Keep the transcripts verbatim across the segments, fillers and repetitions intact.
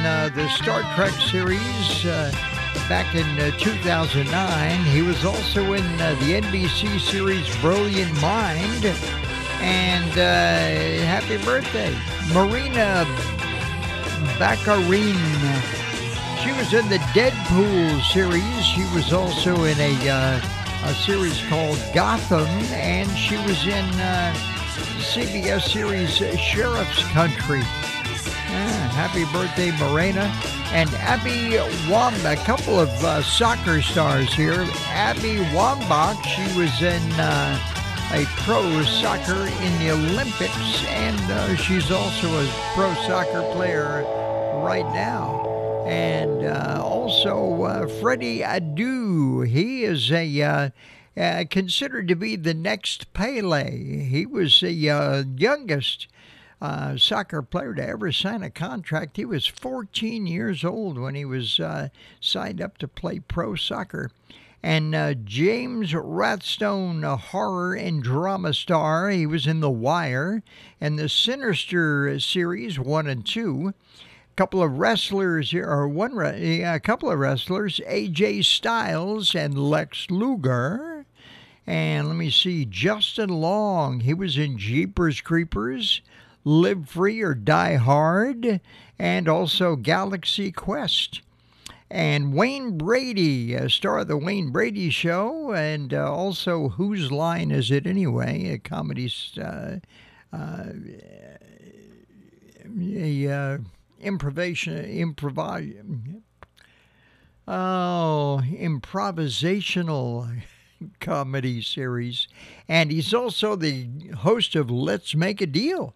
uh, the Star Trek series uh, back in uh, two thousand nine. He was also in uh, the N B C series Brilliant Mind. And uh, happy birthday, Marina Baccarin. She was in the Deadpool series. She was also in a, uh, a series called Gotham, and she was in uh, C B S series Sheriff's Country. Ah, happy birthday, Morena. And Abby Wambach, a couple of uh, soccer stars here. Abby Wambach, she was in uh, a pro soccer in the Olympics, and uh, she's also a pro soccer player right now. And uh, also uh, Freddie Adu, he is a uh, uh, considered to be the next Pele. He was the uh, youngest uh, soccer player to ever sign a contract. He was fourteen years old when he was uh, signed up to play pro soccer. And uh, James Rathstone, a horror and drama star. He was in The Wire and the Sinister series one and two. A couple of wrestlers here, or one, a couple of wrestlers, A J Styles and Lex Luger. And let me see, Justin Long, he was in Jeepers Creepers, Live Free or Die Hard, and also Galaxy Quest. And Wayne Brady, a star of the Wayne Brady Show, and uh, also Whose Line Is It Anyway, a comedy, uh, uh, a uh, improvisation, improvis, oh, improvisational comedy series. And he's also the host of Let's Make a Deal.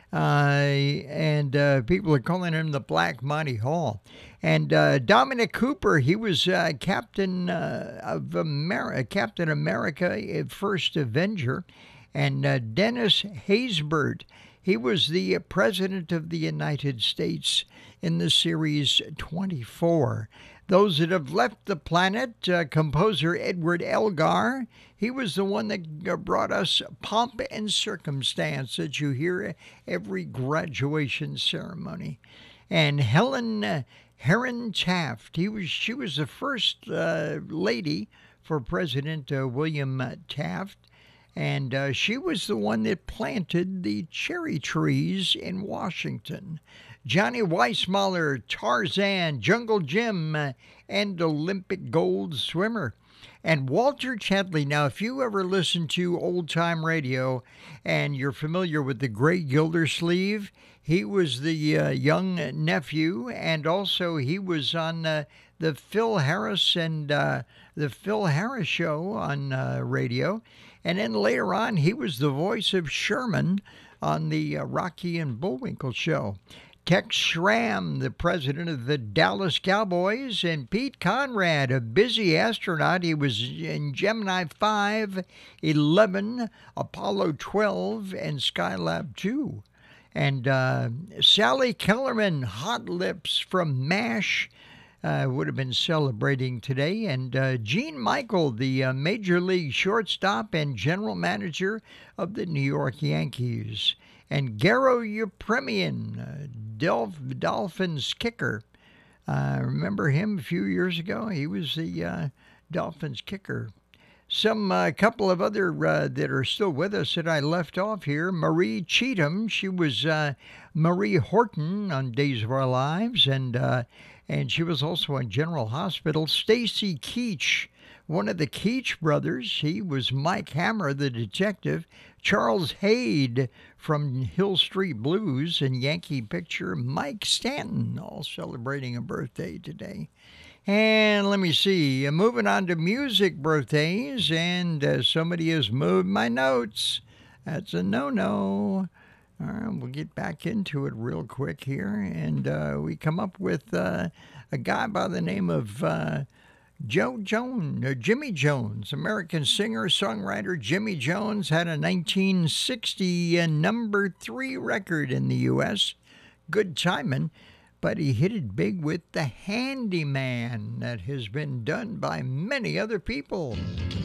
Uh, and uh, people are calling him the Black Monty Hall. And uh, Dominic Cooper, he was uh, Captain uh, of America, Captain America, First Avenger. And uh, Dennis Haysbert, he was the President of the United States in the series twenty-four. Those that have left the planet, uh, composer Edward Elgar, he was the one that brought us Pomp and Circumstance that you hear every graduation ceremony. And Helen uh, Herron Taft, he was, she was the first uh, lady for President uh, William Taft. And uh, she was the one that planted the cherry trees in Washington. Johnny Weissmuller, Tarzan, Jungle Jim, uh, and Olympic gold swimmer. And Walter Tetley. Now, if you ever listen to old-time radio and you're familiar with the Great Gildersleeve, he was the uh, young nephew, and also he was on uh, the Phil Harris and uh, the Phil Harris Show on uh, radio. And then later on, he was the voice of Sherman on the uh, Rocky and Bullwinkle Show. Tex Schramm, the president of the Dallas Cowboys, and Pete Conrad, a busy astronaut. He was in Gemini five, eleven, Apollo twelve, and Skylab two. And uh, Sally Kellerman, Hot Lips from MASH, Uh, would have been celebrating today. And uh, Gene Michael, the uh, Major League shortstop and general manager of the New York Yankees. And Garo Yepremian, uh, Delf- Dolphins kicker. I uh, remember him a few years ago. He was the uh, Dolphins kicker. Some uh, couple of other uh, that are still with us that I left off here. Marie Cheatham, she was uh, Marie Horton on Days of Our Lives, and uh, and she was also on General Hospital. Stacy Keach, one of the Keach brothers, he was Mike Hammer, the detective. Charles Hayde from Hill Street Blues and Yankee Picture. Mike Stanton, all celebrating a birthday today. And let me see, uh, moving on to music birthdays, and uh, somebody has moved my notes. That's a no-no. All right, we'll get back into it real quick here, and uh, we come up with uh, a guy by the name of uh, Joe Jones, or Jimmy Jones, American singer, songwriter. Jimmy Jones had a nineteen sixty uh, number three record in the U S, Good Timin'. But he hit it big with The Handyman that has been done by many other people.